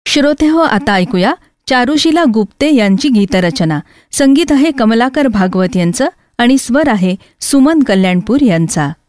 श्रोते हो, आता ऐकूया चारुशीला गुप्ते यांची गीतरचना. संगीत आहे कमलाकर भागवत यांचं आणि स्वर आहे सुमन कल्याणपूर यांचा.